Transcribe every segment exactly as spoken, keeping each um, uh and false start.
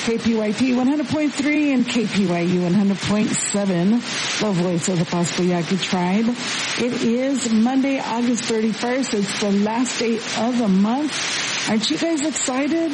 K P Y P one hundred point three and K P Y U one hundred point seven, the voice of the Pasco Yaqui tribe. It is Monday, August thirty-first. It's the last day of the month. Aren't you guys excited?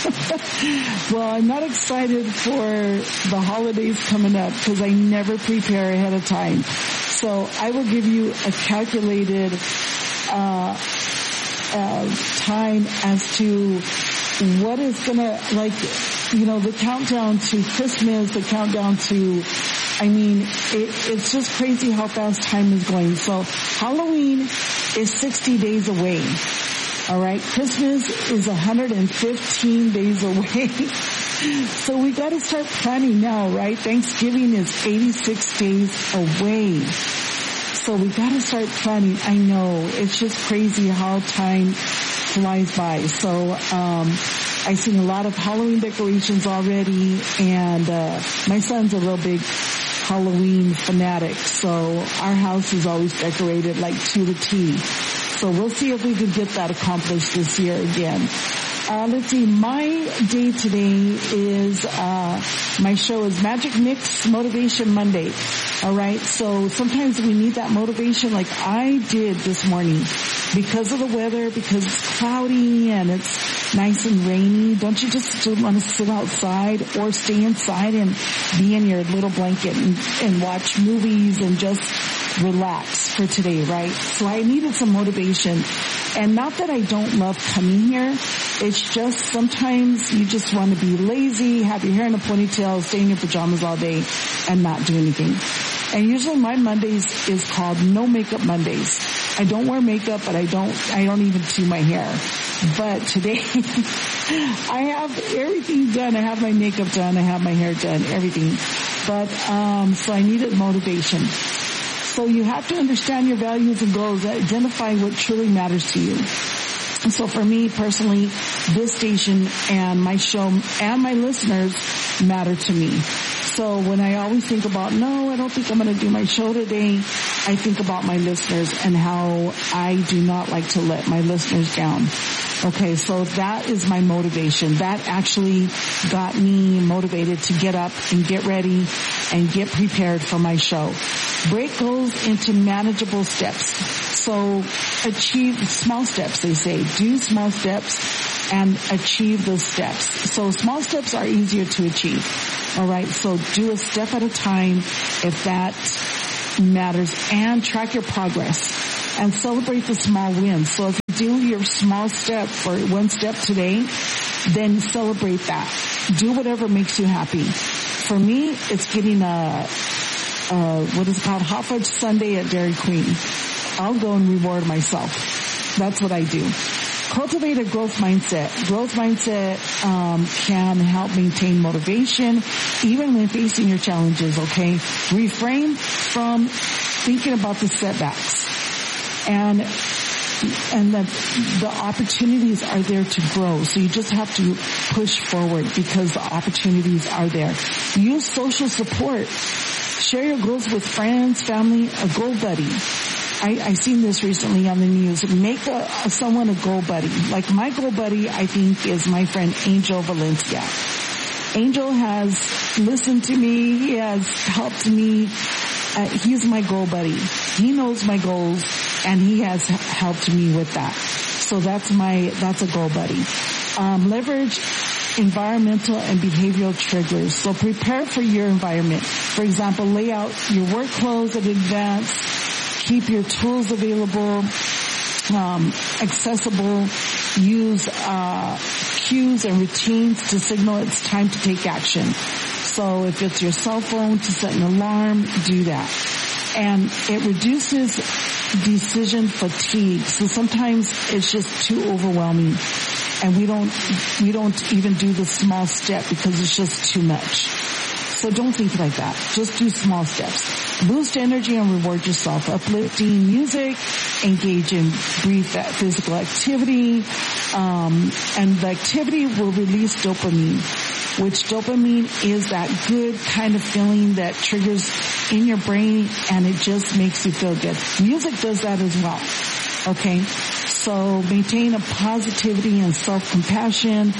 Well, I'm not excited for the holidays coming up because I never prepare ahead of time. So I will give you a calculated uh, uh time as to what is gonna, like, you know, the countdown to Christmas, the countdown to, I mean, it, it's just crazy how fast time is going. So Halloween is sixty days away. All right. Christmas is one hundred fifteen days away. So we got to start planning now, right? Thanksgiving is eighty-six days away. So we got to start planning. I know it's just crazy how time flies by. So, um, I seen a lot of Halloween decorations already, and, uh, my son's a real big Halloween fanatic. So our house is always decorated like to the T. So we'll see if we can get that accomplished this year again. Uh, let's see, my day today is, uh, my show is Magic Mix Motivation Monday. All right. So sometimes we need that motivation like I did this morning because of the weather, because it's cloudy and it's nice and rainy. Don't you just want to sit outside or stay inside and be in your little blanket and, and watch movies and just relax for today, right? So I needed some motivation. And not that I don't love coming here. It's just sometimes you just want to be lazy, have your hair in a ponytail, stay in your pajamas all day and not do anything. And usually my Mondays is called No Makeup Mondays. I don't wear makeup, but I don't, I don't even do my hair. But today, I have everything done. I have my makeup done. I have my hair done, everything. But, um, so I needed motivation. So you have to understand your values and goals, identify what truly matters to you. And so for me personally, this station and my show and my listeners matter to me. So when I always think about, no, I don't think I'm going to do my show today, I think about my listeners and how I do not like to let my listeners down. Okay, so that is my motivation. That actually got me motivated to get up and get ready and get prepared for my show. Break goals into manageable steps. So achieve small steps, they say. Do small steps and achieve those steps. So small steps are easier to achieve. All right, so do a step at a time if that matters, and track your progress and celebrate the small wins. So if you do your small step or one step today, then celebrate that. Do whatever makes you happy. For me, it's getting a, a what is it called, hot fudge sundae at Dairy Queen. I'll go and reward myself. That's what I do. Cultivate a growth mindset. Growth mindset um, can help maintain motivation even when facing your challenges, okay? Refrain from thinking about the setbacks. And and that the opportunities are there to grow. So you just have to push forward because the opportunities are there. Use social support. Share your goals with friends, family, a goal buddy. I, I seen this recently on the news. Make a, a someone a goal buddy. Like my goal buddy, I think, is my friend Angel Valencia. Angel has listened to me. He has helped me. Uh, he's my goal buddy. He knows my goals, and he has helped me with that. So that's my that's a goal buddy. Um, leverage environmental and behavioral triggers. So prepare for your environment. For example, lay out your work clothes in advance. Keep your tools available, um, accessible. Use uh, cues and routines to signal it's time to take action. So if it's your cell phone to set an alarm, do that. And it reduces decision fatigue. So sometimes it's just too overwhelming, and we don't we don't even do the small step because it's just too much. So don't think like that. Just do small steps. Boost energy and reward yourself. Uplifting music, engage in brief physical activity, um, and the activity will release dopamine, which dopamine is that good kind of feeling that triggers in your brain, and it just makes you feel good. Music does that as well. Okay? So maintain a positivity and self-compassion.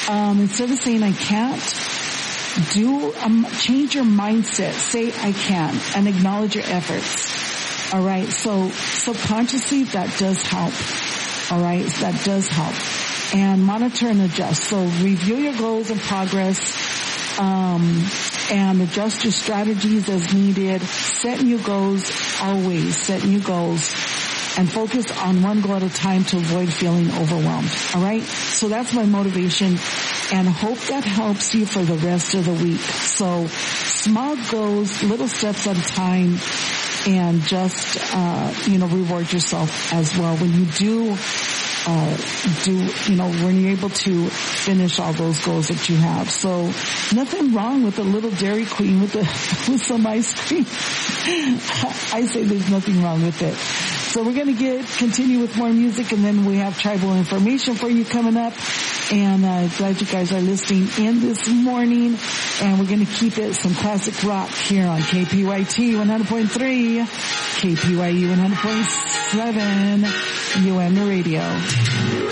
Um, instead of saying I can't, do, um, change your mindset. Say I can and acknowledge your efforts. All right. So subconsciously that does help. All right. That does help. And monitor and adjust. So review your goals and progress, um, and adjust your strategies as needed. Set new goals always. Set new goals. And focus on one goal at a time to avoid feeling overwhelmed. All right? So that's my motivation, and hope that helps you for the rest of the week. So small goals, little steps at a time, and just, uh, you know, reward yourself as well when you do, uh, do, you know, when you're able to finish all those goals that you have. So nothing wrong with a little Dairy Queen with, the, with some ice cream. I say there's nothing wrong with it. So we're going to get continue with more music, and then we have tribal information for you coming up. And uh, glad you guys are listening in this morning. And we're going to keep it some classic rock here on K P Y T one hundred point three, K P Y U one hundred point seven, U M Radio.